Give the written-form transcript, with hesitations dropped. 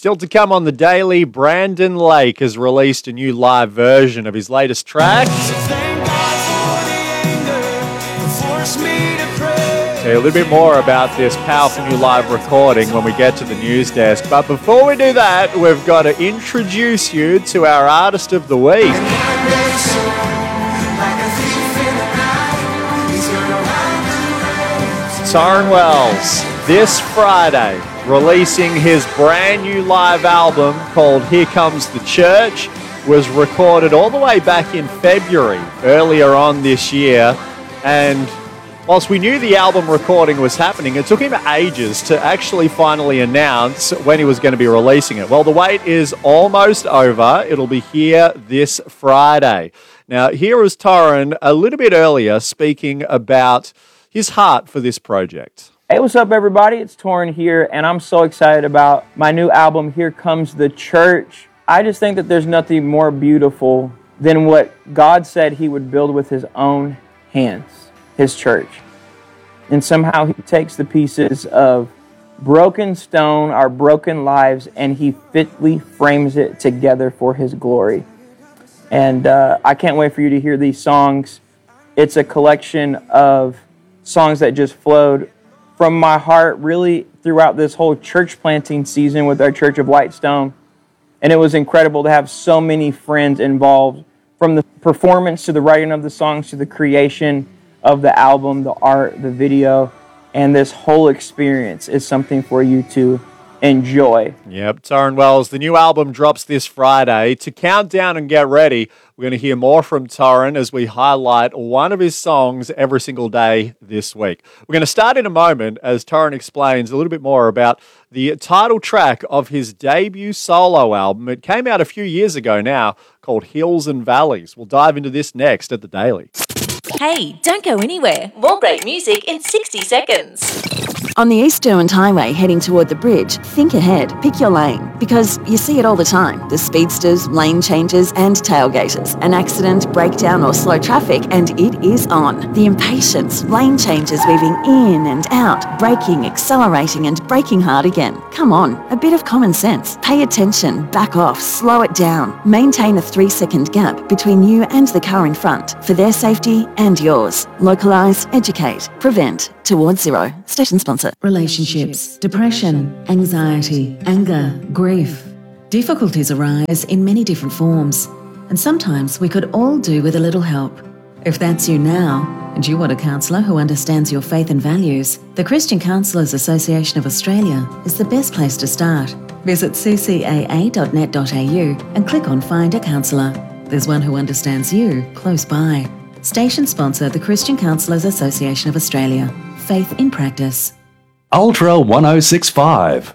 Still to come on the Daily, Brandon Lake has released a new live version of his latest track. Tell you a little bit more about this powerful new live recording when we get to the news desk. But before we do that, we've got to introduce you to our Artist of the Week. Tauren Wells, this Friday, releasing his brand new live album called Here Comes the Church, was recorded all the way back in February, earlier on this year. And whilst we knew the album recording was happening, it took him ages to actually finally announce when he was going to be releasing it. Well, the wait is almost over. It'll be here this Friday. Now, here is Tauren a little bit earlier speaking about his heart for this project. Hey, what's up, everybody? It's Tauren here, and I'm so excited about my new album, Here Comes the Church. I just think that there's nothing more beautiful than what God said He would build with His own hands, His church. And somehow He takes the pieces of broken stone, our broken lives, and He fitly frames it together for His glory. And I can't wait for you to hear these songs. It's a collection of songs that just flowed from my heart really throughout this whole church planting season with our Church of Whitestone. And it was incredible to have so many friends involved, from the performance to the writing of the songs to the creation of the album, the art, the video, and this whole experience is something for you to enjoy. Yep, Tauren Wells, the new album drops this Friday. To count down and get ready, we're going to hear more from Tauren as we highlight one of his songs every single day this week. We're going to start in a moment as Tauren explains a little bit more about the title track of his debut solo album. It came out a few years ago now, called Hills and Valleys. We'll dive into this next at The Daily. Hey, don't go anywhere. More great music in 60 seconds. On the East Derwent Highway heading toward the bridge, think ahead, pick your lane, because you see it all the time. The speedsters, lane changes and tailgaters. An accident, breakdown or slow traffic and it is on. The impatience, lane changes weaving in and out, braking, accelerating and braking hard again. Come on, a bit of common sense. Pay attention, back off, slow it down. Maintain a 3-second gap between you and the car in front for their safety and yours. Localise, educate, prevent. Towards Zero. Station sponsor. Relationships, depression, anxiety, anger, grief. Difficulties arise in many different forms, and sometimes we could all do with a little help. If that's you now, and you want a counsellor who understands your faith and values, the Christian Counsellors Association of Australia is the best place to start. Visit ccaa.net.au and click on Find a Counsellor. There's one who understands you close by. Station sponsor, the Christian Counsellors Association of Australia. Faith in practice. Ultra 1065.